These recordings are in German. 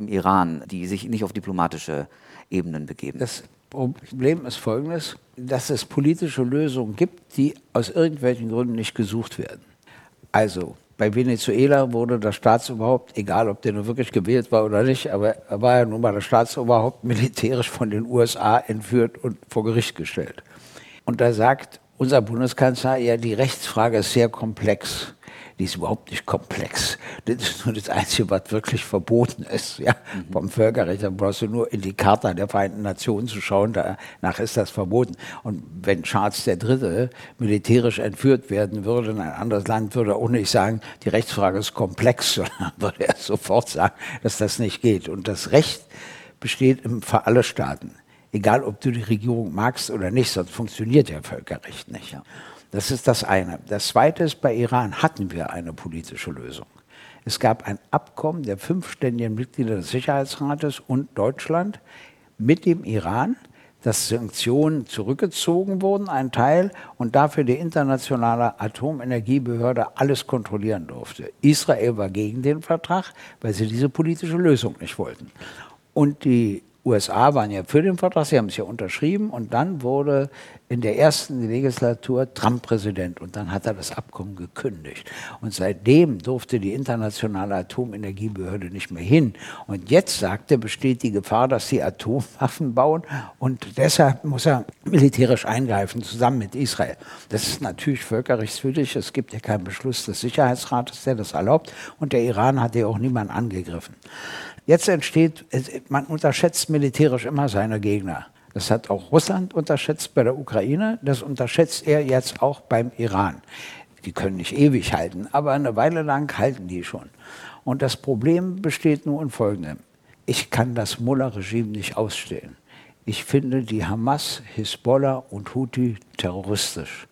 im Iran, die sich nicht auf diplomatische Ebenen begeben? Das Problem ist folgendes, dass es politische Lösungen gibt, die aus irgendwelchen Gründen nicht gesucht werden. Also bei Venezuela wurde das Staatsoberhaupt, egal ob der nur wirklich gewählt war oder nicht, aber er war ja nun mal das Staatsoberhaupt, militärisch von den USA entführt und vor Gericht gestellt. Und da sagt unser Bundeskanzler, ja, die Rechtsfrage ist sehr komplex. Die ist überhaupt nicht komplex. Das ist nur das Einzige, was wirklich verboten ist. Ja? Vom Völkerrecht, da brauchst du nur in die Charta der Vereinten Nationen zu schauen, danach ist das verboten. Und wenn Charles III. Militärisch entführt werden würde in ein anderes Land, würde er auch nicht sagen, die Rechtsfrage ist komplex, sondern würde er sofort sagen, dass das nicht geht. Und das Recht besteht für alle Staaten. Egal, ob du die Regierung magst oder nicht, sonst funktioniert ja Völkerrecht nicht. Ja. Das ist das eine. Das zweite ist, bei Iran hatten wir eine politische Lösung. Es gab ein Abkommen der 5 ständigen Mitglieder des Sicherheitsrates und Deutschland mit dem Iran, dass Sanktionen zurückgezogen wurden, ein Teil, und dafür die internationale Atomenergiebehörde alles kontrollieren durfte. Israel war gegen den Vertrag, weil sie diese politische Lösung nicht wollten. Und die USA waren ja für den Vertrag, sie haben es ja unterschrieben, und dann wurde in der ersten Legislatur Trump Präsident und dann hat er das Abkommen gekündigt. Und seitdem durfte die internationale Atomenergiebehörde nicht mehr hin. Und jetzt, sagt er, besteht die Gefahr, dass sie Atomwaffen bauen, und deshalb muss er militärisch eingreifen, zusammen mit Israel. Das ist natürlich völkerrechtswidrig, es gibt ja keinen Beschluss des Sicherheitsrates, der das erlaubt, und der Iran hat ja auch niemanden angegriffen. Jetzt entsteht, man unterschätzt militärisch immer seine Gegner. Das hat auch Russland unterschätzt bei der Ukraine, das unterschätzt er jetzt auch beim Iran. Die können nicht ewig halten, aber eine Weile lang halten die schon. Und das Problem besteht nur in Folgendem. Ich kann das Mullah-Regime nicht ausstehen. Ich finde die Hamas, Hisbollah und Houthi terroristisch.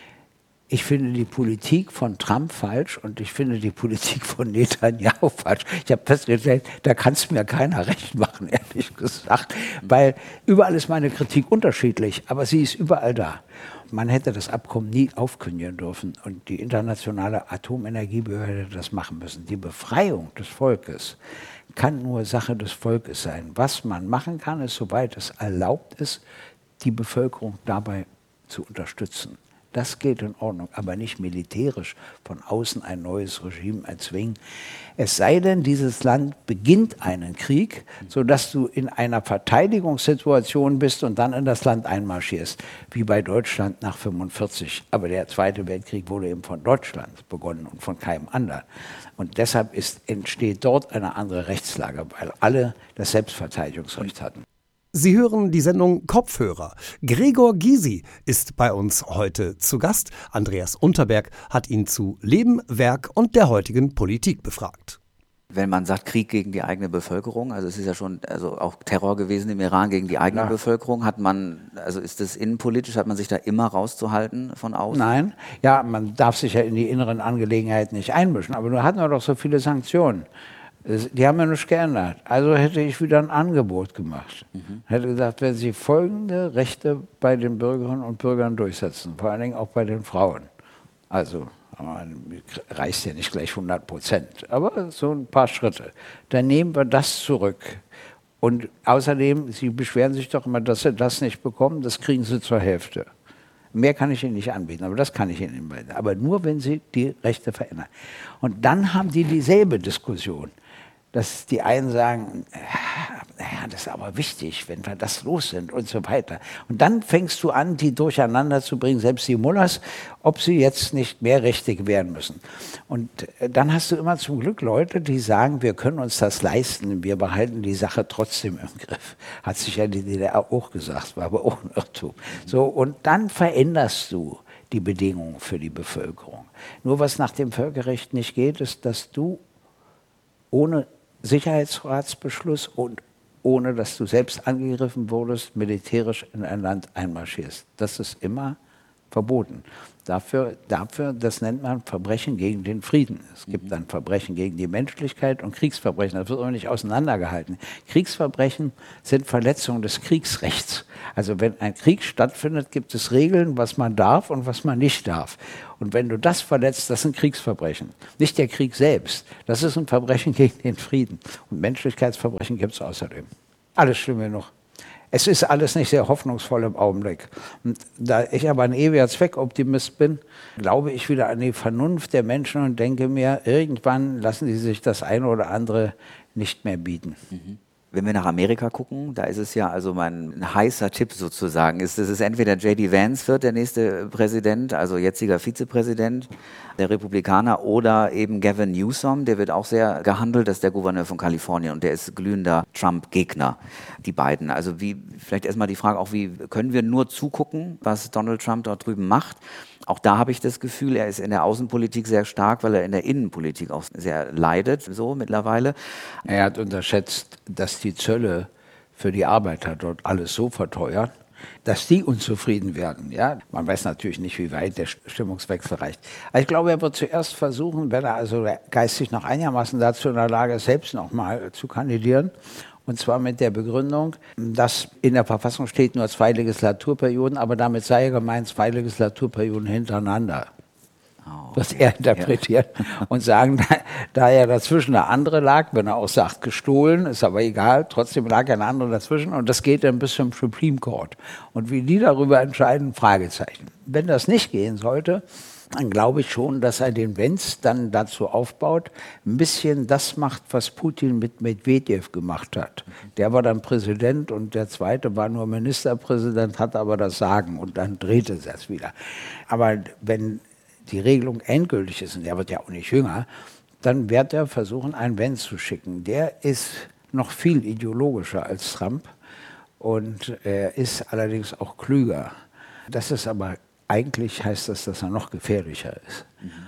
Ich finde die Politik von Trump falsch und ich finde die Politik von Netanyahu falsch. Ich habe festgestellt, da kann es mir keiner recht machen, ehrlich gesagt, weil überall ist meine Kritik unterschiedlich, aber sie ist überall da. Man hätte das Abkommen nie aufkündigen dürfen und die internationale Atomenergiebehörde hätte das machen müssen. Die Befreiung des Volkes kann nur Sache des Volkes sein. Was man machen kann, ist, soweit es erlaubt ist, die Bevölkerung dabei zu unterstützen. Das geht in Ordnung, aber nicht militärisch von außen ein neues Regime erzwingen. Es sei denn, dieses Land beginnt einen Krieg, sodass du in einer Verteidigungssituation bist und dann in das Land einmarschierst, wie bei Deutschland nach 1945. Aber der Zweite Weltkrieg wurde eben von Deutschland begonnen und von keinem anderen. Und deshalb entsteht dort eine andere Rechtslage, weil alle das Selbstverteidigungsrecht hatten. Sie hören die Sendung Kopfhörer. Gregor Gysi ist bei uns heute zu Gast. Andreas Unterberg hat ihn zu Leben, Werk und der heutigen Politik befragt. Wenn man sagt Krieg gegen die eigene Bevölkerung, also es ist ja schon auch Terror gewesen im Iran gegen die eigene Bevölkerung, ist das innenpolitisch, hat man sich da immer rauszuhalten von außen? Nein, ja, man darf sich ja in die inneren Angelegenheiten nicht einmischen, aber nur hatten wir doch so viele Sanktionen. Die haben ja nichts geändert. Also hätte ich wieder ein Angebot gemacht. Hätte gesagt, wenn Sie folgende Rechte bei den Bürgerinnen und Bürgern durchsetzen, vor allen Dingen auch bei den Frauen. Also, man reißt ja nicht gleich 100%, aber so ein paar Schritte. Dann nehmen wir das zurück. Und außerdem, Sie beschweren sich doch immer, dass Sie das nicht bekommen, das kriegen Sie zur Hälfte. Mehr kann ich Ihnen nicht anbieten, aber das kann ich Ihnen anbieten. Aber nur, wenn Sie die Rechte verändern. Und dann haben die dieselbe Diskussion. Dass die einen sagen, naja, das ist aber wichtig, wenn wir das los sind und so weiter. Und dann fängst du an, die durcheinander zu bringen, selbst die Mullahs, ob sie jetzt nicht mehr Rechte gewähren müssen. Und dann hast du immer zum Glück Leute, die sagen, wir können uns das leisten, wir behalten die Sache trotzdem im Griff. Hat sich ja die DDR auch gesagt, war aber auch ein Irrtum. So, und dann veränderst du die Bedingungen für die Bevölkerung. Nur was nach dem Völkerrecht nicht geht, ist, dass du ohne Sicherheitsratsbeschluss und ohne, dass du selbst angegriffen wurdest, militärisch in ein Land einmarschierst. Das ist immer verboten. Dafür, das nennt man Verbrechen gegen den Frieden. Es gibt dann Verbrechen gegen die Menschlichkeit und Kriegsverbrechen. Das wird aber nicht auseinandergehalten. Kriegsverbrechen sind Verletzungen des Kriegsrechts. Also wenn ein Krieg stattfindet, gibt es Regeln, was man darf und was man nicht darf. Und wenn du das verletzt, das sind Kriegsverbrechen. Nicht der Krieg selbst. Das ist ein Verbrechen gegen den Frieden. Und Menschlichkeitsverbrechen gibt es außerdem. Alles schlimm genug. Es ist alles nicht sehr hoffnungsvoll im Augenblick. Und da ich aber ein ewiger Zweckoptimist bin, glaube ich wieder an die Vernunft der Menschen und denke mir, irgendwann lassen sie sich das eine oder andere nicht mehr bieten. Wenn wir nach Amerika gucken, da ist es ja also mein heißer Tipp sozusagen, es ist entweder J.D. Vance wird der nächste Präsident, also jetziger Vizepräsident der Republikaner, oder eben Gavin Newsom, der wird auch sehr gehandelt, das ist der Gouverneur von Kalifornien und der ist glühender Trump-Gegner, die beiden. Also vielleicht erstmal die Frage auch, wie können wir nur zugucken, was Donald Trump dort drüben macht? Auch da habe ich das Gefühl, er ist in der Außenpolitik sehr stark, weil er in der Innenpolitik auch sehr leidet, so mittlerweile. Er hat unterschätzt, dass die Zölle für die Arbeiter dort alles so verteuern, dass die unzufrieden werden. Ja? Man weiß natürlich nicht, wie weit der Stimmungswechsel reicht. Aber ich glaube, er wird zuerst versuchen, wenn er also geistig noch einigermaßen dazu in der Lage ist, selbst noch mal zu kandidieren. Und zwar mit der Begründung, dass in der Verfassung steht nur 2 Legislaturperioden, aber damit sei gemeint 2 Legislaturperioden hintereinander. Was er interpretiert und sagen, da ja dazwischen der andere lag, wenn er auch sagt, gestohlen, ist aber egal, trotzdem lag ein anderer dazwischen und das geht dann bis zum Supreme Court. Und wie die darüber entscheiden, Fragezeichen. Wenn das nicht gehen sollte, dann glaube ich schon, dass er den Vance dann dazu aufbaut, ein bisschen das macht, was Putin mit Medvedev gemacht hat. Der war dann Präsident und der zweite war nur Ministerpräsident, hat aber das Sagen und dann drehte es das wieder. Aber wenn die Regelung endgültig ist, und er wird ja auch nicht jünger, dann wird er versuchen, einen Vance zu schicken. Der ist noch viel ideologischer als Trump und er ist allerdings auch klüger. Das ist aber eigentlich heißt das, dass er noch gefährlicher ist.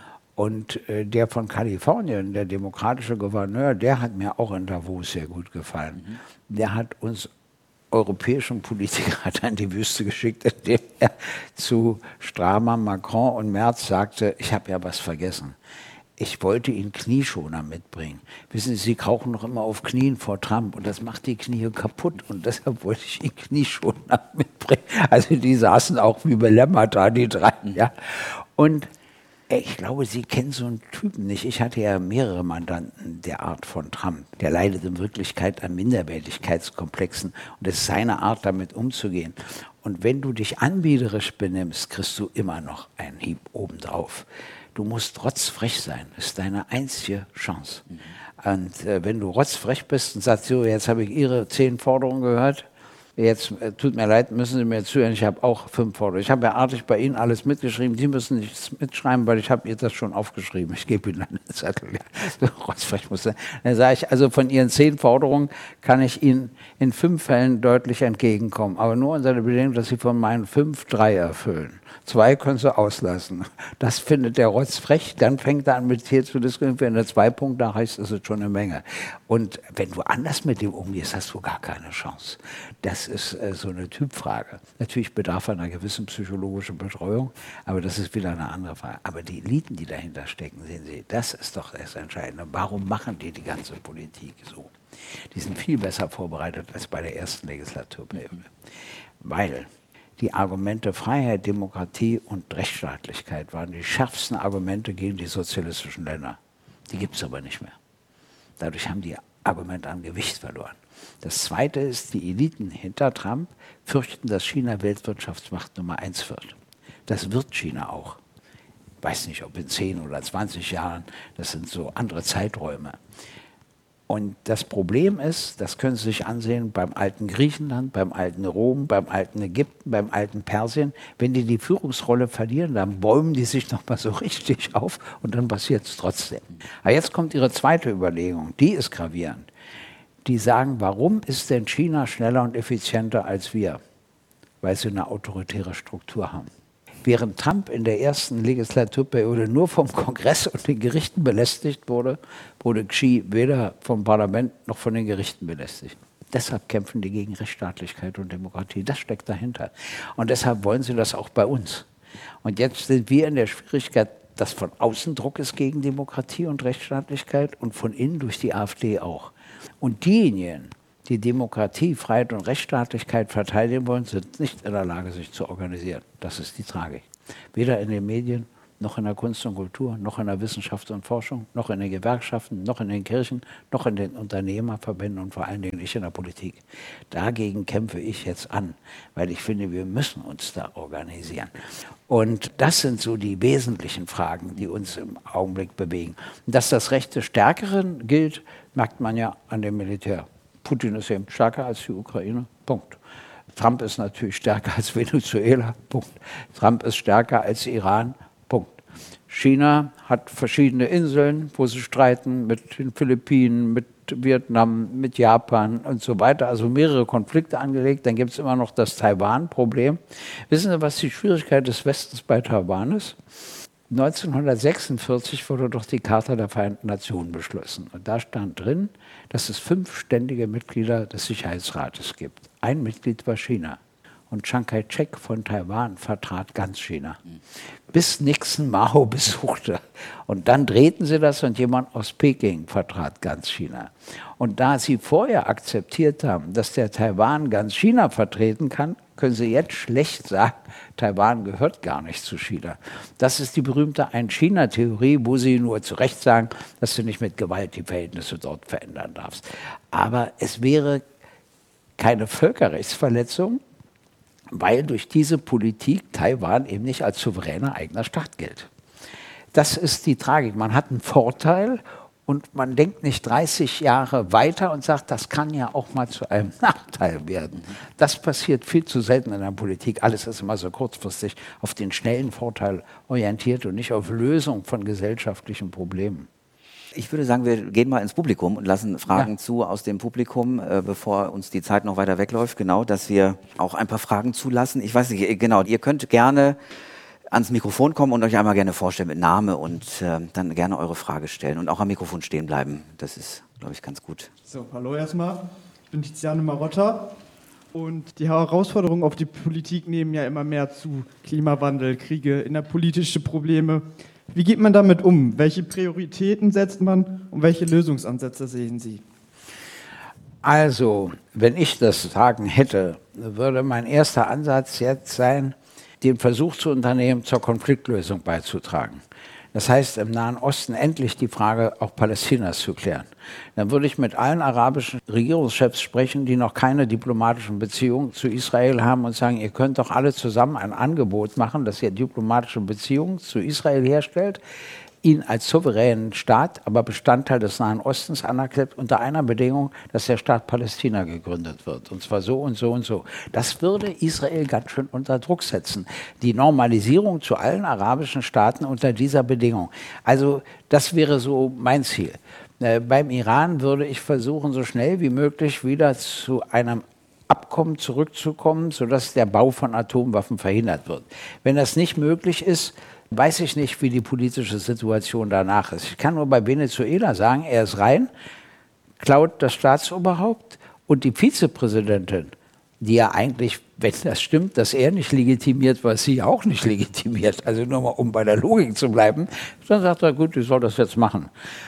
Und der von Kalifornien, der demokratische Gouverneur, der hat mir auch in Davos sehr gut gefallen. Der hat uns europäischen Politiker in die Wüste geschickt, indem er zu Stramer, Macron und Merz sagte, ich habe ja was vergessen. Ich wollte Ihnen Knieschoner mitbringen. Wissen Sie, Sie krauchen noch immer auf Knien vor Trump und das macht die Knie kaputt und deshalb wollte ich Ihnen Knieschoner mitbringen. Also die saßen auch wie belämmert da, die drei. Ja. Und ich glaube, Sie kennen so einen Typen nicht. Ich hatte ja mehrere Mandanten der Art von Trump. Der leidet in Wirklichkeit an Minderwertigkeitskomplexen und es ist seine Art, damit umzugehen. Und wenn du dich anbiederisch benimmst, kriegst du immer noch einen Hieb obendrauf. Du musst rotzfrech sein, das ist deine einzige Chance. Und wenn du rotzfrech bist und sagst, so, jetzt habe ich Ihre 10 Forderungen gehört, jetzt tut mir leid, müssen Sie mir zuhören, ich habe auch 5 Forderungen. Ich habe ja artig bei Ihnen alles mitgeschrieben, Sie müssen nichts mitschreiben, weil ich habe ihr das schon aufgeschrieben. Ich gebe Ihnen einen Zettel. Ja. So rotzfrech muss sein. Dann sage ich, also von Ihren 10 Forderungen kann ich Ihnen in 5 Fällen deutlich entgegenkommen, aber nur unter der Bedingung, dass Sie von meinen 5 3 erfüllen. 2 können Sie auslassen. Das findet der Rotz frech, dann fängt er an mit dir zu diskutieren. Wenn er 2 Punkte erreicht, ist es schon eine Menge. Und wenn du anders mit dem umgehst, hast du gar keine Chance. Das ist so eine Typfrage. Natürlich bedarf er einer gewissen psychologischen Betreuung, aber das ist wieder eine andere Frage. Aber die Eliten, die dahinter stecken, sehen Sie, das ist doch das Entscheidende. Warum machen die ganze Politik so? Die sind viel besser vorbereitet als bei der ersten Legislaturperiode. Weil die Argumente Freiheit, Demokratie und Rechtsstaatlichkeit waren die schärfsten Argumente gegen die sozialistischen Länder. Die gibt es aber nicht mehr. Dadurch haben die Argumente an Gewicht verloren. Das Zweite ist, die Eliten hinter Trump fürchten, dass China Weltwirtschaftsmacht Nummer 1 wird. Das wird China auch. Ich weiß nicht, ob in 10 oder 20 Jahren, das sind so andere Zeiträume. Und das Problem ist, das können Sie sich ansehen beim alten Griechenland, beim alten Rom, beim alten Ägypten, beim alten Persien. Wenn die Führungsrolle verlieren, dann bäumen die sich nochmal so richtig auf und dann passiert es trotzdem. Aber jetzt kommt Ihre zweite Überlegung, die ist gravierend. Die sagen, warum ist denn China schneller und effizienter als wir? Weil sie eine autoritäre Struktur haben. Während Trump in der ersten Legislaturperiode nur vom Kongress und den Gerichten belästigt wurde, wurde Xi weder vom Parlament noch von den Gerichten belästigt. Deshalb kämpfen die gegen Rechtsstaatlichkeit und Demokratie. Das steckt dahinter. Und deshalb wollen sie das auch bei uns. Und jetzt sind wir in der Schwierigkeit, dass von außen Druck ist gegen Demokratie und Rechtsstaatlichkeit und von innen durch die AfD auch. Und diejenigen, die Demokratie, Freiheit und Rechtsstaatlichkeit verteidigen wollen, sind nicht in der Lage, sich zu organisieren. Das ist die Tragik. Weder in den Medien, noch in der Kunst und Kultur, noch in der Wissenschaft und Forschung, noch in den Gewerkschaften, noch in den Kirchen, noch in den Unternehmerverbänden und vor allen Dingen nicht in der Politik. Dagegen kämpfe ich jetzt an, weil ich finde, wir müssen uns da organisieren. Und das sind so die wesentlichen Fragen, die uns im Augenblick bewegen. Und dass das Recht des Stärkeren gilt, merkt man ja an dem Militär. Putin ist eben stärker als die Ukraine, Punkt. Trump ist natürlich stärker als Venezuela, Punkt. Trump ist stärker als Iran, Punkt. China hat verschiedene Inseln, wo sie streiten mit den Philippinen, mit Vietnam, mit Japan und so weiter. Also mehrere Konflikte angelegt. Dann gibt es immer noch das Taiwan-Problem. Wissen Sie, was die Schwierigkeit des Westens bei Taiwan ist? 1946 wurde doch die Charta der Vereinten Nationen beschlossen. Und da stand drin, dass es 5 ständige Mitglieder des Sicherheitsrates gibt. Ein Mitglied war China. Und Chiang Kai-shek von Taiwan vertrat ganz China. Bis Nixon Mao besuchte. Und dann drehten sie das und jemand aus Peking vertrat ganz China. Und da sie vorher akzeptiert haben, dass der Taiwan ganz China vertreten kann, können sie jetzt schlecht sagen, Taiwan gehört gar nicht zu China. Das ist die berühmte Ein-China-Theorie, wo sie nur zu Recht sagen, dass du nicht mit Gewalt die Verhältnisse dort verändern darfst. Aber es wäre keine Völkerrechtsverletzung, weil durch diese Politik Taiwan eben nicht als souveräner eigener Staat gilt. Das ist die Tragik. Man hat einen Vorteil und man denkt nicht 30 Jahre weiter und sagt, das kann ja auch mal zu einem Nachteil werden. Das passiert viel zu selten in der Politik. Alles ist immer so kurzfristig auf den schnellen Vorteil orientiert und nicht auf Lösung von gesellschaftlichen Problemen. Ich würde sagen, wir gehen mal ins Publikum und lassen Fragen zu aus dem Publikum, bevor uns die Zeit noch weiter wegläuft. Genau, dass wir auch ein paar Fragen zulassen. Ich weiß nicht, genau, ihr könnt gerne ans Mikrofon kommen und euch einmal gerne vorstellen mit Name und dann gerne eure Frage stellen und auch am Mikrofon stehen bleiben. Das ist, glaube ich, ganz gut. So, hallo erstmal. Ich bin Tiziane Marotta und die Herausforderungen auf die Politik nehmen ja immer mehr zu. Klimawandel, Kriege, innerpolitische Probleme. Wie geht man damit um? Welche Prioritäten setzt man und welche Lösungsansätze sehen Sie? Also, wenn ich das sagen hätte, würde mein erster Ansatz jetzt sein, den Versuch zu unternehmen, zur Konfliktlösung beizutragen. Das heißt, im Nahen Osten endlich die Frage auch Palästinas zu klären. Dann würde ich mit allen arabischen Regierungschefs sprechen, die noch keine diplomatischen Beziehungen zu Israel haben und sagen, ihr könnt doch alle zusammen ein Angebot machen, dass ihr diplomatische Beziehungen zu Israel herstellt, ihn als souveränen Staat, aber Bestandteil des Nahen Ostens anerkennt, unter einer Bedingung, dass der Staat Palästina gegründet wird. Und zwar so und so und so. Das würde Israel ganz schön unter Druck setzen. Die Normalisierung zu allen arabischen Staaten unter dieser Bedingung. Also das wäre so mein Ziel. Beim Iran würde ich versuchen, so schnell wie möglich wieder zu einem Abkommen zurückzukommen, sodass der Bau von Atomwaffen verhindert wird. Wenn das nicht möglich ist, weiß ich nicht, wie die politische Situation danach ist. Ich kann nur bei Venezuela sagen, er ist rein, klaut das Staatsoberhaupt und die Vizepräsidentin, die ja eigentlich, wenn das stimmt, dass er nicht legitimiert, weil sie auch nicht legitimiert, also nur mal um bei der Logik zu bleiben, dann sagt er, gut, ich soll das jetzt machen.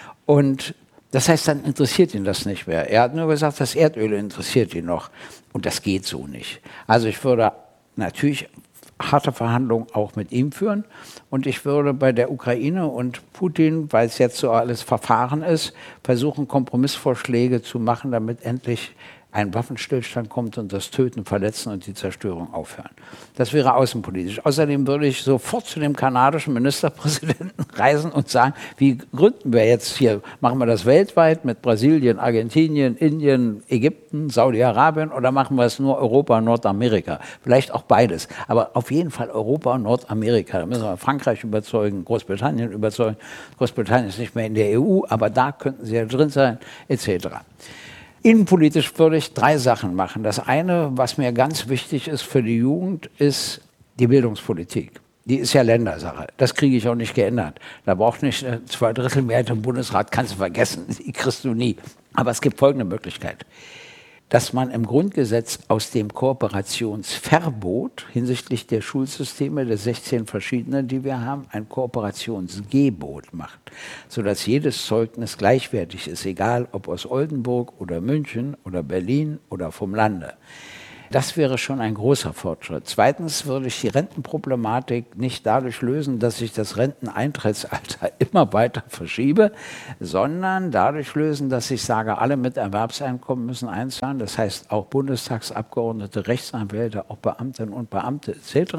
Und das heißt, dann interessiert ihn das nicht mehr. Er hat nur gesagt, das Erdöl interessiert ihn noch. Und das geht so nicht. Also ich würde natürlich harte Verhandlungen auch mit ihm führen. Und ich würde bei der Ukraine und Putin, weil es jetzt so alles verfahren ist, versuchen, Kompromissvorschläge zu machen, damit endlich ein Waffenstillstand kommt und das Töten, Verletzen und die Zerstörung aufhören. Das wäre außenpolitisch. Außerdem würde ich sofort zu dem kanadischen Ministerpräsidenten reisen und sagen, wie gründen wir jetzt hier? Machen wir das weltweit mit Brasilien, Argentinien, Indien, Ägypten, Saudi-Arabien oder machen wir es nur Europa und Nordamerika? Vielleicht auch beides. Aber auf jeden Fall Europa und Nordamerika. Da müssen wir Frankreich überzeugen, Großbritannien überzeugen. Großbritannien ist nicht mehr in der EU, aber da könnten sie ja drin sein, etc. Innenpolitisch würde ich 3 Sachen machen. Das eine, was mir ganz wichtig ist für die Jugend, ist die Bildungspolitik. Die ist ja Ländersache. Das kriege ich auch nicht geändert. Da braucht nicht eine 2/3 Mehrheit im Bundesrat, kannst du vergessen. Die kriegst du nie. Aber es gibt folgende Möglichkeit. dass man im Grundgesetz aus dem Kooperationsverbot hinsichtlich der Schulsysteme, der 16 verschiedenen, die wir haben, ein Kooperationsgebot macht, sodass jedes Zeugnis gleichwertig ist, egal ob aus Oldenburg oder München oder Berlin oder vom Lande. Das wäre schon ein großer Fortschritt. Zweitens würde ich die Rentenproblematik nicht dadurch lösen, dass ich das Renteneintrittsalter immer weiter verschiebe, sondern dadurch lösen, dass ich sage, alle mit Erwerbseinkommen müssen einzahlen. Das heißt auch Bundestagsabgeordnete, Rechtsanwälte, auch Beamtinnen und Beamte etc.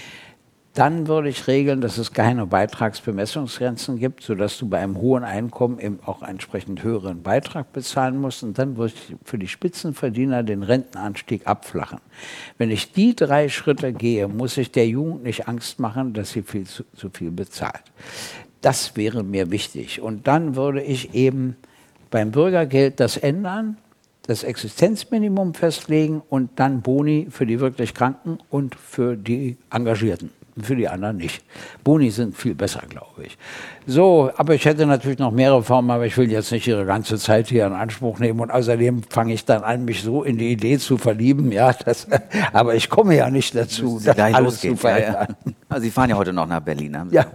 Dann würde ich regeln, dass es keine Beitragsbemessungsgrenzen gibt, sodass du bei einem hohen Einkommen eben auch entsprechend höheren Beitrag bezahlen musst. Und dann würde ich für die Spitzenverdiener den Rentenanstieg abflachen. Wenn ich die 3 Schritte gehe, muss ich der Jugend nicht Angst machen, dass sie zu viel bezahlt. Das wäre mir wichtig. Und dann würde ich eben beim Bürgergeld das ändern, das Existenzminimum festlegen und dann Boni für die wirklich Kranken und für die Engagierten. Für die anderen nicht. Boni sind viel besser, glaube ich. So, aber ich hätte natürlich noch mehr Reformen, aber ich will jetzt nicht Ihre ganze Zeit hier in Anspruch nehmen. Und außerdem fange ich dann an, mich so in die Idee zu verlieben. Ja, aber ich komme ja nicht dazu, das alles zu verändern. Ja. Also Sie fahren ja heute noch nach Berlin. Haben Sie ja.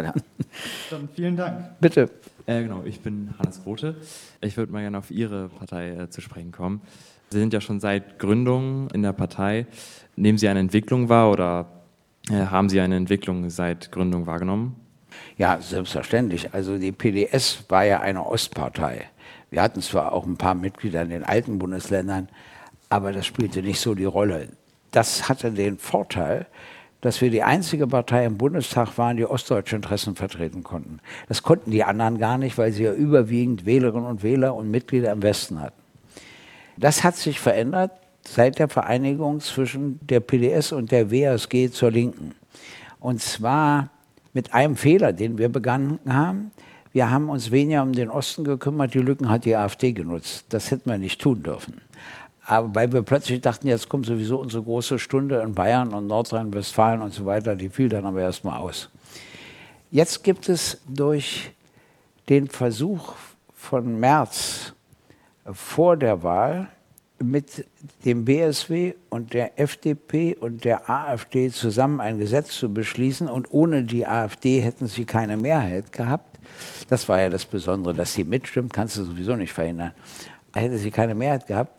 Dann vielen Dank. Bitte. Genau, ich bin Hannes Grote. Ich würde mal gerne auf Ihre Partei zu sprechen kommen. Sie sind ja schon seit Gründung in der Partei. Nehmen Sie eine Entwicklung wahr oder haben Sie eine Entwicklung seit Gründung wahrgenommen? Ja, selbstverständlich. Also die PDS war ja eine Ostpartei. Wir hatten zwar auch ein paar Mitglieder in den alten Bundesländern, aber das spielte nicht so die Rolle. Das hatte den Vorteil, dass wir die einzige Partei im Bundestag waren, die ostdeutsche Interessen vertreten konnten. Das konnten die anderen gar nicht, weil sie ja überwiegend Wählerinnen und Wähler und Mitglieder im Westen hatten. Das hat sich verändert seit der Vereinigung zwischen der PDS und der WSG zur Linken. Und zwar mit einem Fehler, den wir begangen haben. Wir haben uns weniger um den Osten gekümmert, die Lücken hat die AfD genutzt. Das hätten wir nicht tun dürfen. Aber weil wir plötzlich dachten, jetzt kommt sowieso unsere große Stunde in Bayern und Nordrhein-Westfalen und so weiter, die fiel dann aber erstmal aus. Jetzt gibt es durch den Versuch von Merz vor der Wahl mit dem BSW und der FDP und der AfD zusammen ein Gesetz zu beschließen und ohne die AfD hätten sie keine Mehrheit gehabt. Das war ja das Besondere, dass sie mitstimmt, kannst du sowieso nicht verhindern. Hätte sie keine Mehrheit gehabt,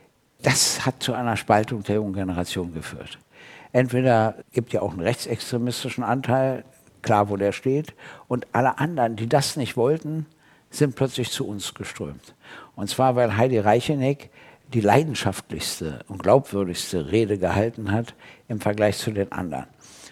das hat zu einer Spaltung der jungen Generation geführt. Entweder gibt ja auch einen rechtsextremistischen Anteil, klar wo der steht, und alle anderen, die das nicht wollten, sind plötzlich zu uns geströmt. Und zwar, weil Heidi Reicheneck die leidenschaftlichste und glaubwürdigste Rede gehalten hat im Vergleich zu den anderen.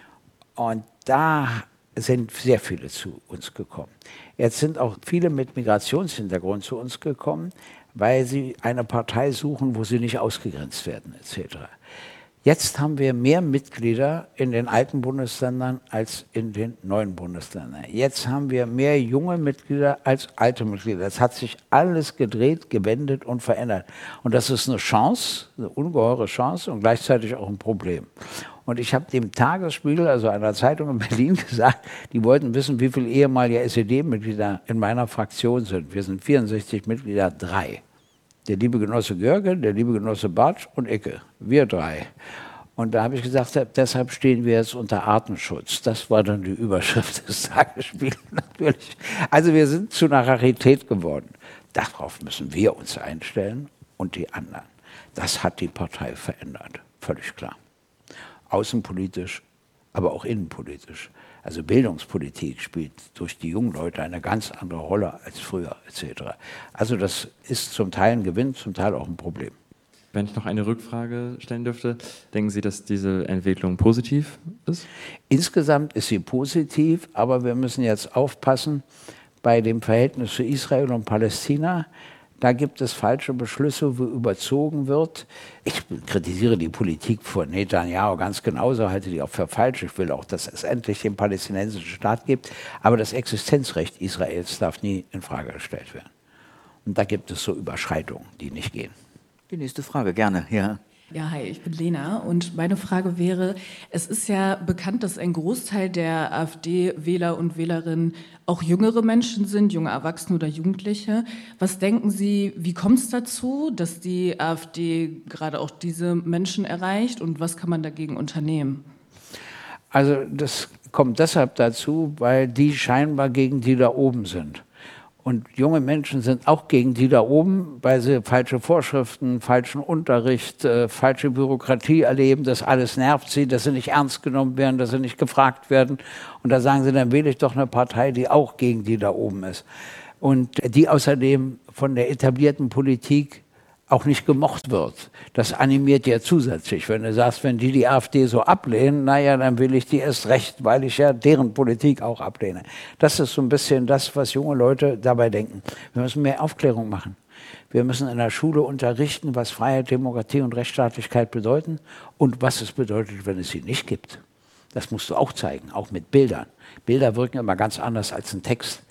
Und da sind sehr viele zu uns gekommen. Jetzt sind auch viele mit Migrationshintergrund zu uns gekommen, weil sie eine Partei suchen, wo sie nicht ausgegrenzt werden, etc. Jetzt haben wir mehr Mitglieder in den alten Bundesländern als in den neuen Bundesländern. Jetzt haben wir mehr junge Mitglieder als alte Mitglieder. Das hat sich alles gedreht, gewendet und verändert. Und das ist eine Chance, eine ungeheure Chance und gleichzeitig auch ein Problem. Und ich habe dem Tagesspiegel, also einer Zeitung in Berlin, gesagt, die wollten wissen, wie viele ehemalige SED-Mitglieder in meiner Fraktion sind. Wir sind 64 Mitglieder, 3. Der liebe Genosse Görge, der liebe Genosse Bartsch und Icke. Wir 3. Und da habe ich gesagt, deshalb stehen wir jetzt unter Artenschutz. Das war dann die Überschrift des Tagesspiegels natürlich. Also wir sind zu einer Rarität geworden. Darauf müssen wir uns einstellen und die anderen. Das hat die Partei verändert, völlig klar. Außenpolitisch, aber auch innenpolitisch. Also Bildungspolitik spielt durch die jungen Leute eine ganz andere Rolle als früher, etc. Also das ist zum Teil ein Gewinn, zum Teil auch ein Problem. Wenn ich noch eine Rückfrage stellen dürfte, denken Sie, dass diese Entwicklung positiv ist? Insgesamt ist sie positiv, aber wir müssen jetzt aufpassen bei dem Verhältnis zu Israel und Palästina. Da gibt es falsche Beschlüsse, wo überzogen wird. Ich kritisiere die Politik von Netanyahu ganz genauso, halte die auch für falsch. Ich will auch, dass es endlich den palästinensischen Staat gibt. Aber das Existenzrecht Israels darf nie in Frage gestellt werden. Und da gibt es so Überschreitungen, die nicht gehen. Die nächste Frage, gerne. Ja. Ja, hi, ich bin Lena und meine Frage wäre, es ist ja bekannt, dass ein Großteil der AfD-Wähler und Wählerinnen auch jüngere Menschen sind, junge Erwachsene oder Jugendliche. Was denken Sie, wie kommt es dazu, dass die AfD gerade auch diese Menschen erreicht und was kann man dagegen unternehmen? Also das kommt deshalb dazu, weil die scheinbar gegen die da oben sind. Und junge Menschen sind auch gegen die da oben, weil sie falsche Vorschriften, falschen Unterricht, falsche Bürokratie erleben. Das alles nervt sie, dass sie nicht ernst genommen werden, dass sie nicht gefragt werden. Und da sagen sie, dann wähle ich doch eine Partei, die auch gegen die da oben ist. Und die außerdem von der etablierten Politik auch nicht gemocht wird. Das animiert ja zusätzlich. Wenn du sagst, wenn die AfD so ablehnen, naja, dann will ich die erst recht, weil ich ja deren Politik auch ablehne. Das ist so ein bisschen das, was junge Leute dabei denken. Wir müssen mehr Aufklärung machen. Wir müssen in der Schule unterrichten, was Freiheit, Demokratie und Rechtsstaatlichkeit bedeuten und was es bedeutet, wenn es sie nicht gibt. Das musst du auch zeigen, auch mit Bildern. Bilder wirken immer ganz anders als ein Text.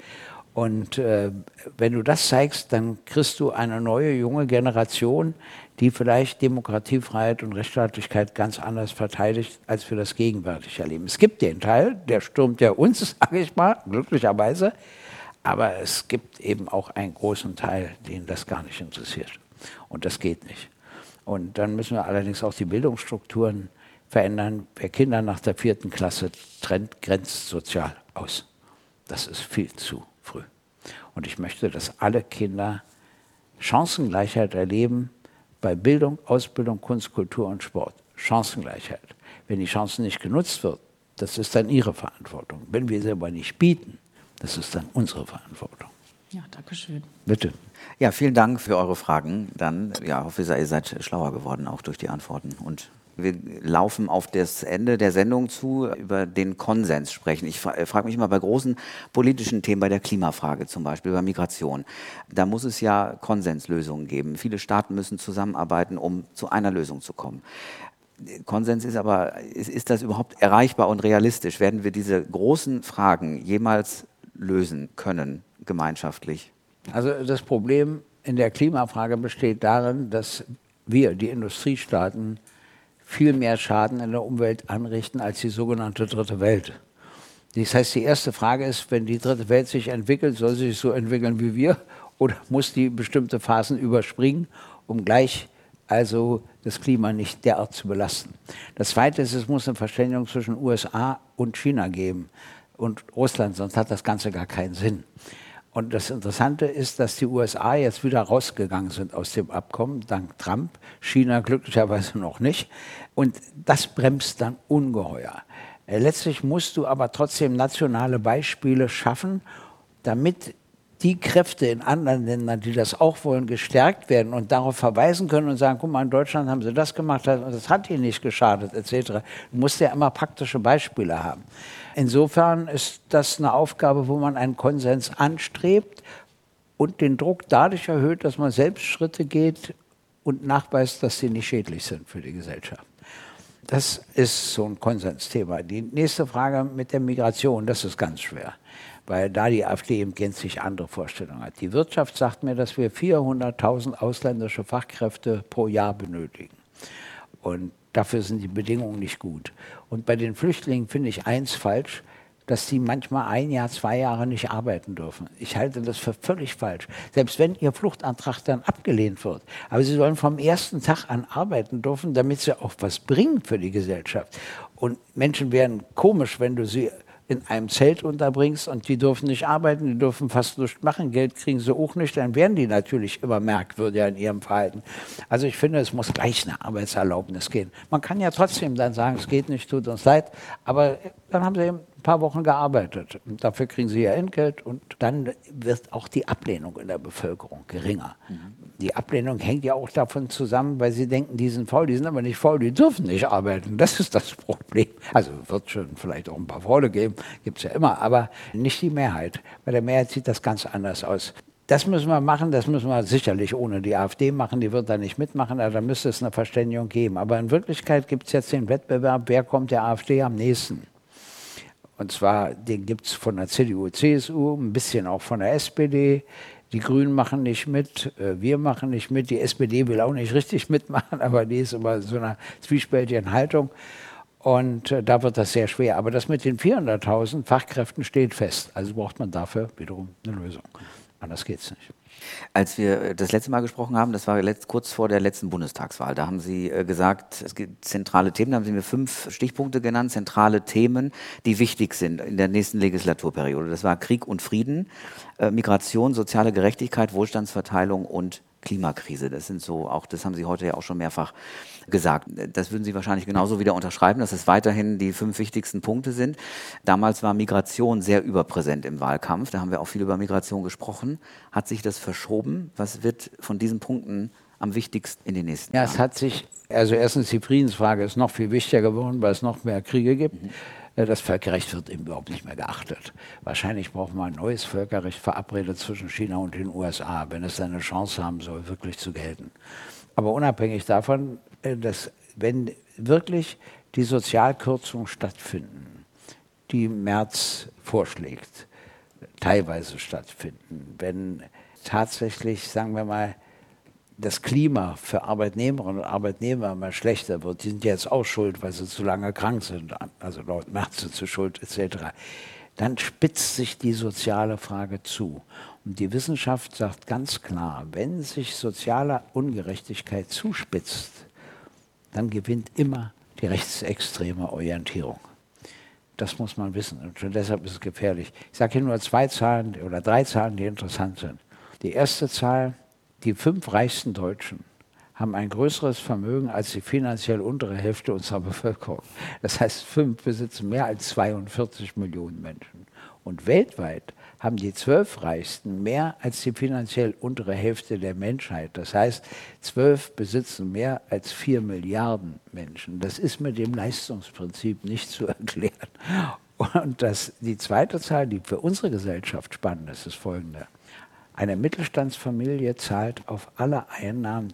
Und wenn du das zeigst, dann kriegst du eine neue, junge Generation, die vielleicht Demokratie, Freiheit und Rechtsstaatlichkeit ganz anders verteidigt, als wir das gegenwärtig erleben. Es gibt den Teil, der stürmt ja uns, sage ich mal, glücklicherweise. Aber es gibt eben auch einen großen Teil, den das gar nicht interessiert. Und das geht nicht. Und dann müssen wir allerdings auch die Bildungsstrukturen verändern. Wer Kinder nach der 4. Klasse trennt, grenzt sozial aus. Das ist viel zu früh. Und ich möchte, dass alle Kinder Chancengleichheit erleben bei Bildung, Ausbildung, Kunst, Kultur und Sport. Chancengleichheit. Wenn die Chance nicht genutzt wird, das ist dann ihre Verantwortung. Wenn wir sie aber nicht bieten, das ist dann unsere Verantwortung. Ja, danke schön. Bitte. Ja, vielen Dank für eure Fragen. Dann, ja, hoffe ich, ihr seid schlauer geworden, auch durch die Antworten. Und wir laufen auf das Ende der Sendung zu, über den Konsens sprechen. Ich frage mich immer bei großen politischen Themen, bei der Klimafrage zum Beispiel, bei Migration. Da muss es ja Konsenslösungen geben. Viele Staaten müssen zusammenarbeiten, um zu einer Lösung zu kommen. Konsens ist aber, ist das überhaupt erreichbar und realistisch? Werden wir diese großen Fragen jemals lösen können, gemeinschaftlich? Also das Problem in der Klimafrage besteht darin, dass wir, die Industriestaaten, viel mehr Schaden in der Umwelt anrichten als die sogenannte Dritte Welt. Das heißt, die erste Frage ist, wenn die Dritte Welt sich entwickelt, soll sie sich so entwickeln wie wir oder muss die bestimmte Phasen überspringen, um gleich also das Klima nicht derart zu belasten. Das Zweite ist, es muss eine Verständigung zwischen USA und China geben und Russland, sonst hat das Ganze gar keinen Sinn. Und das Interessante ist, dass die USA jetzt wieder rausgegangen sind aus dem Abkommen, dank Trump, China glücklicherweise noch nicht. Und das bremst dann ungeheuer. Letztlich musst du aber trotzdem nationale Beispiele schaffen, damit die Kräfte in anderen Ländern, die das auch wollen, gestärkt werden und darauf verweisen können und sagen, guck mal, in Deutschland haben sie das gemacht und das hat ihnen nicht geschadet, etc. Du musst ja immer praktische Beispiele haben. Insofern ist das eine Aufgabe, wo man einen Konsens anstrebt und den Druck dadurch erhöht, dass man selbst Schritte geht und nachweist, dass sie nicht schädlich sind für die Gesellschaft. Das ist so ein Konsensthema. Die nächste Frage mit der Migration, das ist ganz schwer, weil da die AfD eben gänzlich andere Vorstellungen hat. Die Wirtschaft sagt mir, dass wir 400.000 ausländische Fachkräfte pro Jahr benötigen. Und dafür sind die Bedingungen nicht gut. Und bei den Flüchtlingen finde ich eins falsch, dass sie manchmal 1 Jahr, 2 Jahre nicht arbeiten dürfen. Ich halte das für völlig falsch. Selbst wenn ihr Fluchtantrag dann abgelehnt wird. Aber sie sollen vom ersten Tag an arbeiten dürfen, damit sie auch was bringen für die Gesellschaft. Und Menschen werden komisch, wenn du sie in einem Zelt unterbringst und die dürfen nicht arbeiten, die dürfen fast nichts machen, Geld kriegen sie auch nicht, dann werden die natürlich immer merkwürdiger in ihrem Verhalten. Also ich finde, es muss gleich eine Arbeitserlaubnis gehen. Man kann ja trotzdem dann sagen, es geht nicht, tut uns leid, aber dann haben sie eben ein paar Wochen gearbeitet und dafür kriegen sie ja Entgelt und dann wird auch die Ablehnung in der Bevölkerung geringer. Die Ablehnung hängt ja auch davon zusammen, weil sie denken, die sind faul, die sind aber nicht faul, die dürfen nicht arbeiten. Das ist das Problem. Also wird schon vielleicht auch ein paar Faule geben, gibt es ja immer, aber nicht die Mehrheit. Bei der Mehrheit sieht das ganz anders aus. Das müssen wir machen, das müssen wir sicherlich ohne die AfD machen, die wird da nicht mitmachen, da müsste es eine Verständigung geben. Aber in Wirklichkeit gibt es jetzt den Wettbewerb, wer kommt der AfD am nächsten. Und zwar, den gibt es von der CDU, CSU, ein bisschen auch von der SPD. Die Grünen machen nicht mit, wir machen nicht mit, die SPD will auch nicht richtig mitmachen, aber die ist immer so einer zwiespältigen Haltung. Und da wird das sehr schwer. Aber das mit den 400.000 Fachkräften steht fest. Also braucht man dafür wiederum eine Lösung. Anders geht es nicht. Als wir das letzte Mal gesprochen haben, das war kurz vor der letzten Bundestagswahl, da haben Sie gesagt, es gibt zentrale Themen, da haben Sie mir 5 Stichpunkte genannt, zentrale Themen, die wichtig sind in der nächsten Legislaturperiode. Das war Krieg und Frieden, Migration, soziale Gerechtigkeit, Wohlstandsverteilung und Klimakrise. Das sind so auch, das haben Sie heute ja auch schon mehrfach gesagt. Das würden Sie wahrscheinlich genauso wieder unterschreiben, dass es weiterhin die 5 wichtigsten Punkte sind. Damals war Migration sehr überpräsent im Wahlkampf. Da haben wir auch viel über Migration gesprochen. Hat sich das verschoben? Was wird von diesen Punkten am wichtigsten in den nächsten Jahren? Ja, es hat sich, also erstens die Friedensfrage ist noch viel wichtiger geworden, weil es noch mehr Kriege gibt. Das Völkerrecht wird eben überhaupt nicht mehr geachtet. Wahrscheinlich braucht man ein neues Völkerrecht verabredet zwischen China und den USA, wenn es eine Chance haben soll, wirklich zu gelten. Aber unabhängig davon, dass wenn wirklich die Sozialkürzungen stattfinden, die Merz vorschlägt, teilweise stattfinden, wenn tatsächlich, sagen wir mal, das Klima für Arbeitnehmerinnen und Arbeitnehmer immer schlechter wird, die sind jetzt auch schuld, weil sie zu lange krank sind, also laut Merz zu Schuld etc., dann spitzt sich die soziale Frage zu. Und die Wissenschaft sagt ganz klar, wenn sich soziale Ungerechtigkeit zuspitzt, dann gewinnt immer die rechtsextreme Orientierung. Das muss man wissen und schon deshalb ist es gefährlich. Ich sage hier nur 2 Zahlen oder 3 Zahlen, die interessant sind. Die erste Zahl: Die 5 reichsten Deutschen haben ein größeres Vermögen als die finanziell untere Hälfte unserer Bevölkerung. Das heißt, 5 besitzen mehr als 42 Millionen Menschen. Und weltweit haben die 12 Reichsten mehr als die finanziell untere Hälfte der Menschheit. Das heißt, 12 besitzen mehr als 4 Milliarden Menschen. Das ist mit dem Leistungsprinzip nicht zu erklären. Und die zweite Zahl, die für unsere Gesellschaft spannend ist, ist folgende. Eine Mittelstandsfamilie zahlt auf alle Einnahmen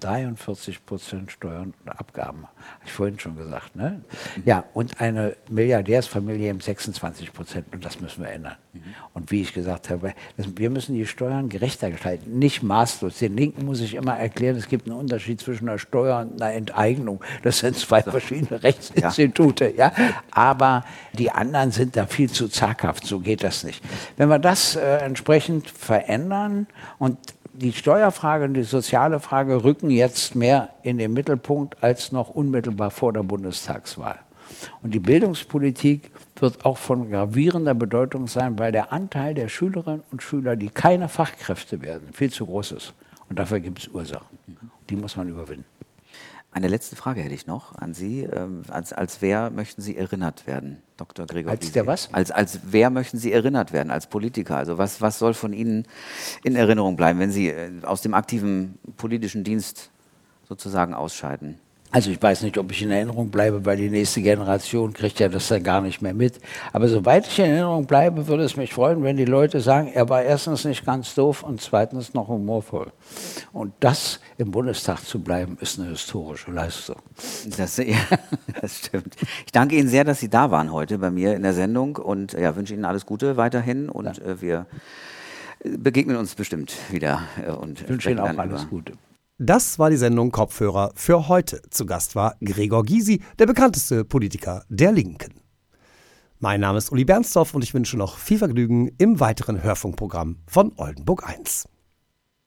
43% Steuern und Abgaben. Habe ich vorhin schon gesagt, ne? Ja, und eine Milliardärsfamilie eben 26%. Und das müssen wir ändern. Und wie ich gesagt habe, wir müssen die Steuern gerechter gestalten, nicht maßlos. Den Linken muss ich immer erklären, es gibt einen Unterschied zwischen einer Steuer und einer Enteignung. Das sind 2 verschiedene Rechtsinstitute. Ja? Aber die anderen sind da viel zu zaghaft. So geht das nicht. Wenn wir das entsprechend verändern, und die Steuerfrage und die soziale Frage rücken jetzt mehr in den Mittelpunkt als noch unmittelbar vor der Bundestagswahl. Und die Bildungspolitik wird auch von gravierender Bedeutung sein, weil der Anteil der Schülerinnen und Schüler, die keine Fachkräfte werden, viel zu groß ist. Und dafür gibt es Ursachen. Die muss man überwinden. Eine letzte Frage hätte ich noch an Sie. Als wer möchten Sie erinnert werden, Dr. Gregor Gysi? Als der was? Als wer möchten Sie erinnert werden, als Politiker? Also was soll von Ihnen in Erinnerung bleiben, wenn Sie aus dem aktiven politischen Dienst sozusagen ausscheiden? Also ich weiß nicht, ob ich in Erinnerung bleibe, weil die nächste Generation kriegt ja das dann gar nicht mehr mit. Aber soweit ich in Erinnerung bleibe, würde es mich freuen, wenn die Leute sagen, er war erstens nicht ganz doof und zweitens noch humorvoll. Und das im Bundestag zu bleiben, ist eine historische Leistung. Das stimmt. Ich danke Ihnen sehr, dass Sie da waren heute bei mir in der Sendung und ja, wünsche Ihnen alles Gute weiterhin und wir begegnen uns bestimmt wieder. Und ich wünsche Ihnen auch alles Gute. Das war die Sendung Kopfhörer für heute. Zu Gast war Gregor Gysi, der bekannteste Politiker der Linken. Mein Name ist Uli Bernstorff und ich wünsche noch viel Vergnügen im weiteren Hörfunkprogramm von Oldenburg 1.